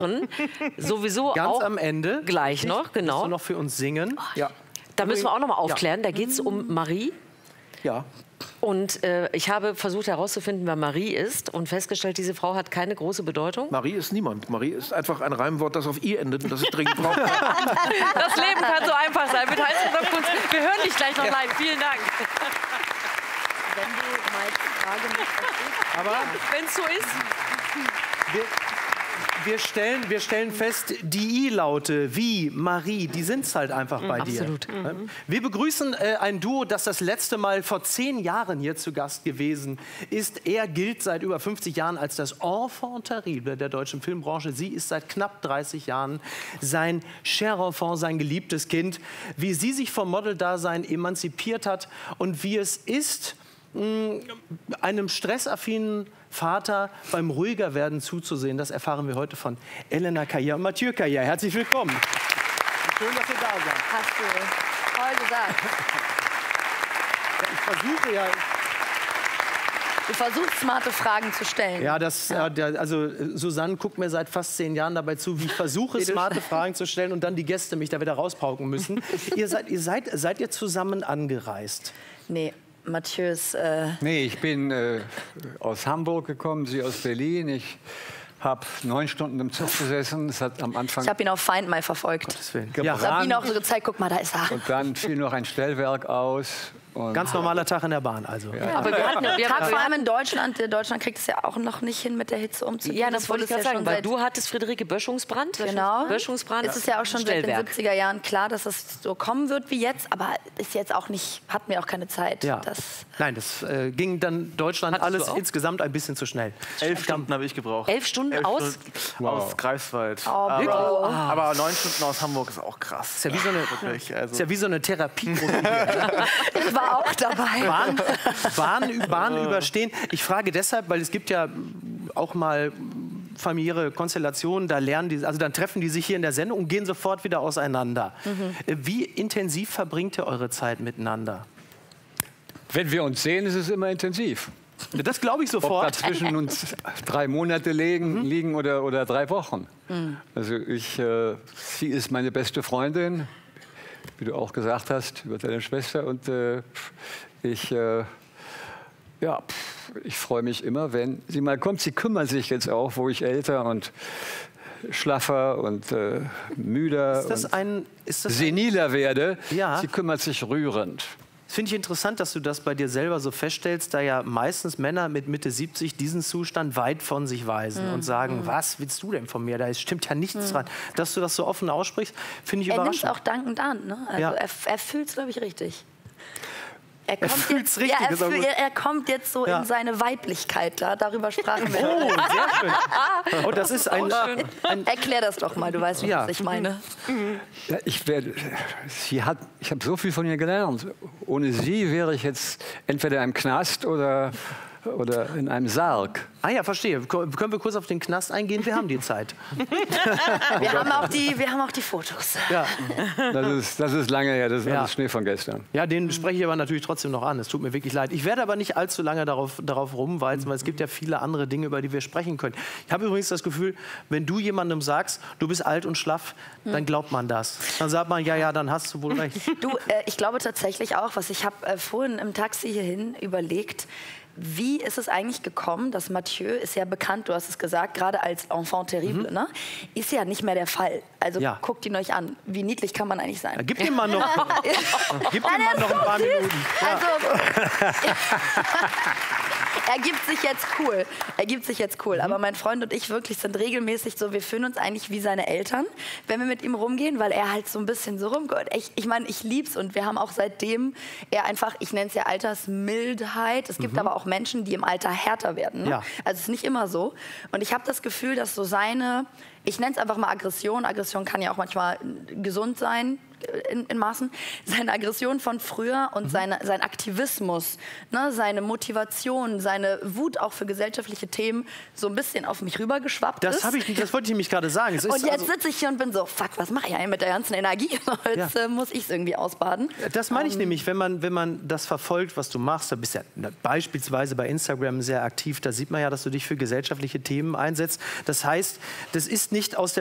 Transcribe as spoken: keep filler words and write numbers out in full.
Sowieso Ganz auch am Ende. gleich noch, genau. Willst du noch für uns singen? Ja. Da müssen wir auch noch mal aufklären. Da geht es um Marie. Ja. Und äh, ich habe versucht herauszufinden, wer Marie ist und festgestellt, diese Frau hat keine große Bedeutung. Marie ist niemand. Marie ist einfach ein Reimwort, das auf I endet und das es dringend braucht. Das Leben kann so einfach sein. Mit Heinz Kunst. Wir hören dich gleich noch live. Vielen Dank. Wenn du mal die Frage nicht verstehst. Aber wenn es so ist. Wir, wir, stellen, wir stellen fest, die I-Laute wie Marie, die sind es halt einfach bei dir. Absolut. Mhm. Wir begrüßen äh, ein Duo, das das letzte Mal vor zehn Jahren hier zu Gast gewesen ist. Er gilt seit über fünfzig Jahren als das Enfant terrible der deutschen Filmbranche. Sie ist seit knapp dreißig Jahren sein cher enfant, sein geliebtes Kind. Wie sie sich vom Modeldasein emanzipiert hat und wie es ist, mh, einem stressaffinen Vater beim ruhiger werden zuzusehen, das erfahren wir heute von Elena Kajer und Mathieu Kajer. Herzlich willkommen. Schön, dass ihr da seid. Hast du toll gesagt. Ja, ich versuche ja... Du versuchst, smarte Fragen zu stellen. Ja, das, ja. Äh, der, also Susanne guckt mir seit fast zehn Jahren dabei zu, wie ich versuche, smarte Fragen zu stellen und dann die Gäste mich da wieder rauspauken müssen. ihr, seid, ihr seid, seid ihr zusammen angereist? Nee. Mathieu ist... Äh nee, ich bin äh, aus Hamburg gekommen, sie aus Berlin. Ich habe neun Stunden im Zug gesessen. Es hat am Anfang ich habe ihn auf Find My verfolgt. Ja. Ich habe ihn auch so gezeigt, guck mal, da ist er. Und dann fiel noch ein Stellwerk aus. Und Ganz normaler Tag in der Bahn also. Ja. Aber wir hatten, wir Tag vor allem in Deutschland. Deutschland kriegt es ja auch noch nicht hin, mit der Hitze umzugehen. Ja, das wollte ich gerade ja sagen, weil du hattest Friederike Böschungsbrand. Genau. Böschungsbrand. Es ist ja auch schon seit den siebziger Jahren klar, dass es so kommen wird wie jetzt. Aber ist jetzt auch nicht, hatten wir auch keine Zeit. Ja. Das Nein, das äh, ging dann Deutschland Hattest alles insgesamt ein bisschen zu schnell. Elf Stunden habe ich gebraucht. Elf Stunden Elf aus? Stunden aus Greifswald. Oh, aber, aber neun Stunden aus Hamburg ist auch krass. Ist ja wie so eine, Wirklich, also. ist ja wie so eine Therapiegruppe. ich war auch dabei. Bahn, Bahn, Bahn überstehen. Ich frage deshalb, weil es gibt ja auch mal familiäre Konstellationen, da lernen die, also dann treffen die sich hier in der Sendung und gehen sofort wieder auseinander. Mhm. Wie intensiv verbringt ihr eure Zeit miteinander? Wenn wir uns sehen, ist es immer intensiv. Das glaube ich sofort. Ob dazwischen uns drei Monate liegen, liegen oder, oder drei Wochen. Mhm. Also ich, äh, sie ist meine beste Freundin, wie du auch gesagt hast, über deine Schwester. Und äh, ich, äh, ja, ich freue mich immer, wenn sie mal kommt. Sie kümmert sich jetzt auch, wo ich älter und schlaffer und äh, müder ist das und ein, ist das seniler ein, werde. Ja. Sie kümmert sich rührend. Das finde ich interessant, dass du das bei dir selber so feststellst, da ja meistens Männer mit Mitte siebzig diesen Zustand weit von sich weisen mhm. und sagen, mhm. was willst du denn von mir? Da stimmt ja nichts mhm. dran. Dass du das so offen aussprichst, finde ich er überraschend. Er nimmt es auch dankend an. Ne? Also ja. er, er fühlt es, glaube ich, richtig. Er, er fühlt es richtig. Ja, er, fühl, er, er kommt jetzt so ja. in seine Weiblichkeit. Da, darüber sprachen wir. Oh, sehr schön. Oh, das ist ein, ein Erklär das doch mal, du weißt, was ja. ich meine. Ja, ich werde, sie hat, ich habe so viel von ihr gelernt. Ohne sie wäre ich jetzt entweder im Knast oder, oder in einem Sarg. Ah ja, verstehe. Können wir kurz auf den Knast eingehen? Wir haben die Zeit. wir, haben auch die, wir haben auch die Fotos. Ja. Das ist, das ist lange her, das ist ja. Schnee von gestern. Ja, den spreche ich aber natürlich trotzdem noch an. Es tut mir wirklich leid. Ich werde aber nicht allzu lange darauf, darauf rumwalzen, weil es gibt ja viele andere Dinge, über die wir sprechen können. Ich habe übrigens das Gefühl, wenn du jemandem sagst, du bist alt und schlaff, hm. dann glaubt man das. Dann sagt man, ja, ja, dann hast du wohl recht. Du, äh, ich glaube tatsächlich auch, was ich habe äh, vorhin im Taxi hierhin überlegt, wie ist es eigentlich gekommen, dass Mathieu, ist ja bekannt, du hast es gesagt, gerade als Enfant terrible, mhm. ne? Ist ja nicht mehr der Fall. Also ja. guckt ihn euch an. Wie niedlich kann man eigentlich sein? Ja, gib ihm mal noch, gib ihm mal noch ein paar Minuten. Ja. Also, er gibt sich jetzt cool. Er gibt sich jetzt cool. Mhm. Aber mein Freund und ich wirklich sind regelmäßig so, wir fühlen uns eigentlich wie seine Eltern, wenn wir mit ihm rumgehen, weil er halt so ein bisschen so rumgeht. Ich, ich meine, ich lieb's und wir haben auch seitdem er einfach, ich nenne es ja Altersmildheit. Es gibt mhm. aber auch Menschen, die im Alter härter werden. Ne? Ja. Also es ist nicht immer so. Und ich habe das Gefühl, dass so seine, ich nenne es einfach mal Aggression. Aggression kann ja auch manchmal gesund sein. in, in Maßen, seine Aggression von früher und mhm. seine, sein Aktivismus, ne, seine Motivation, seine Wut auch für gesellschaftliche Themen so ein bisschen auf mich rübergeschwappt das ist. habe ich, das wollte ich nämlich gerade sagen. Es ist und jetzt also sitze ich hier und bin so, fuck, was mache ich eigentlich mit der ganzen Energie? Jetzt ja. äh, muss ich es irgendwie ausbaden. Das meine ich ähm, nämlich, wenn man, wenn man das verfolgt, was du machst, da bist ja beispielsweise bei Instagram sehr aktiv, da sieht man ja, dass du dich für gesellschaftliche Themen einsetzt. Das heißt, das ist nicht aus der